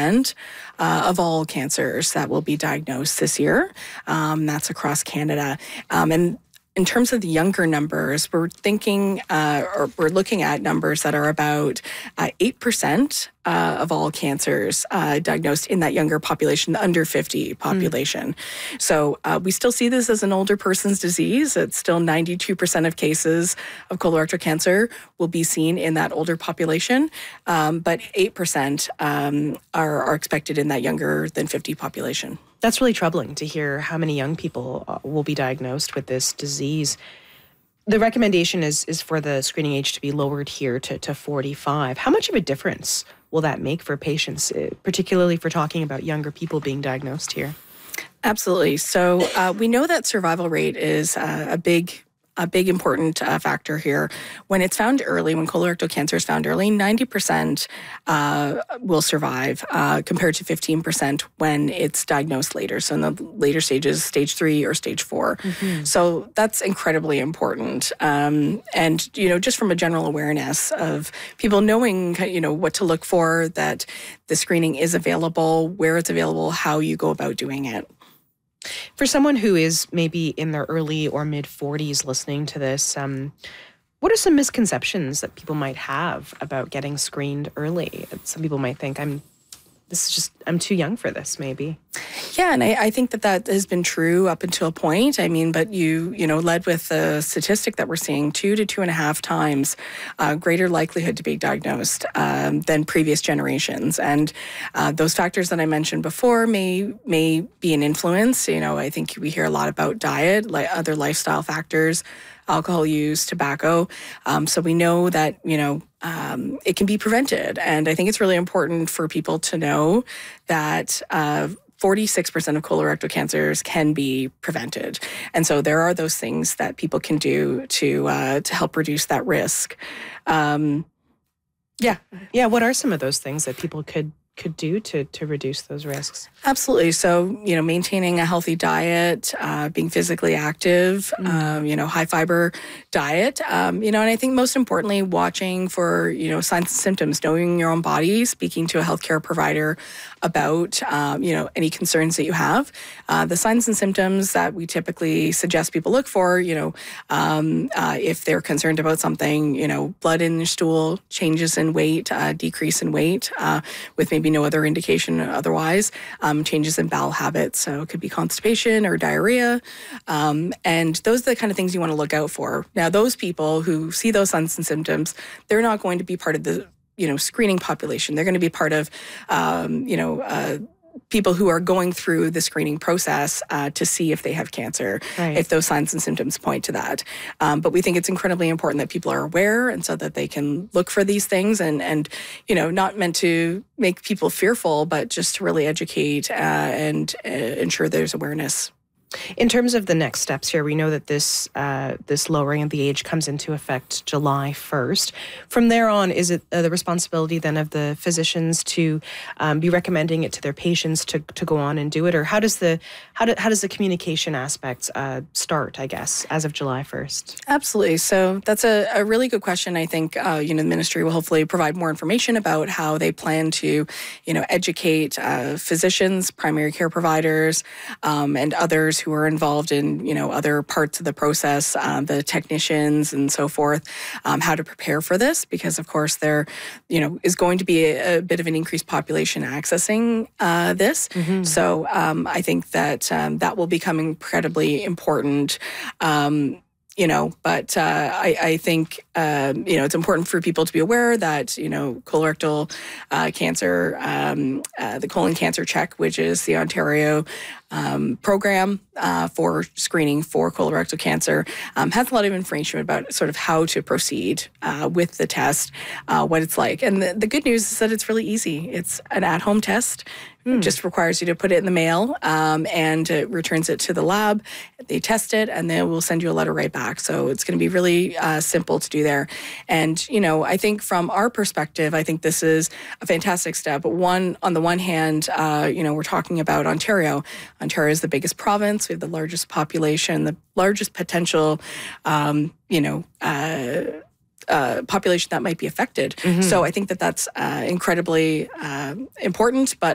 8% of all cancers that will be diagnosed this year. That's across Canada. And in terms of the younger numbers, we're thinking, or we're looking at numbers that are about 8% of all cancers diagnosed in that younger population, the under 50 population. So we still see this as an older person's disease. It's still 92% of cases of colorectal cancer will be seen in that older population, but 8% are expected in that younger than 50 population. That's really troubling to hear how many young people will be diagnosed with this disease. The recommendation is for the screening age to be lowered here to 45. How much of a difference will that make for patients, particularly for talking about younger people being diagnosed here? Absolutely. So we know that survival rate is a big important factor here. When it's found early, when colorectal cancer is found early, 90% will survive compared to 15% when it's diagnosed later. So in the later stages, stage 3 or stage 4. So that's incredibly important. And, just from a general awareness of people knowing, what to look for, that the screening is available, where it's available, how you go about doing it. For someone who is maybe in their early or mid 40s listening to this, what are some misconceptions that people might have about getting screened early? Some people might think I'm too young for this, maybe. Yeah, and I think that has been true up until a point. I mean, but you led with the statistic that we're seeing 2 to 2.5 times greater likelihood to be diagnosed than previous generations. And those factors that I mentioned before may be an influence. I think we hear a lot about diet, like other lifestyle factors, alcohol use, tobacco. So we know that, it can be prevented. And I think it's really important for people to know that 46% of colorectal cancers can be prevented. And so there are those things that people can do to help reduce that risk. Yeah. What are some of those things that people could do to reduce those risks? Absolutely. So, maintaining a healthy diet, being physically active, high fiber diet, and I think most importantly, watching for, signs and symptoms, knowing your own body, speaking to a healthcare provider about, any concerns that you have. The signs and symptoms that we typically suggest people look for, if they're concerned about something, blood in their stool, changes in weight, decrease in weight, with maybe no other indication otherwise, changes in bowel habits. So it could be constipation or diarrhea. And those are the kind of things you want to look out for. Now, those people who see those signs and symptoms, they're not going to be part of the, screening population. They're going to be part of, people who are going through the screening process to see if they have cancer, if those signs and symptoms point to that. But we think it's incredibly important that people are aware, and so that they can look for these things and not meant to make people fearful, but just to really educate and ensure there's awareness. In terms of the next steps here, we know that this lowering of the age comes into effect July 1st. From there on, is it the responsibility then of the physicians to be recommending it to their patients to go on and do it, or how does the communication aspects start, I guess, as of July 1st? Absolutely. So that's a really good question. I think the ministry will hopefully provide more information about how they plan to educate physicians, primary care providers, and others who are involved in, other parts of the process, the technicians and so forth, how to prepare for this, because of course there, is going to be a bit of an increased population accessing this. So I think that that will become incredibly important. But I think, it's important for people to be aware that, colorectal cancer, the colon cancer check, which is the Ontario program for screening for colorectal cancer, has a lot of information about sort of how to proceed with the test, what it's like. And the good news is that it's really easy. It's an at-home test. It just requires you to put it in the mail, and it returns it to the lab. They test it, and then we'll send you a letter right back. So it's going to be really simple to do there. And, I think from our perspective, I think this is a fantastic step. On the one hand, we're talking about Ontario. Ontario is the biggest province. We have the largest population, the largest potential, population that might be affected. So I think that that's incredibly important, but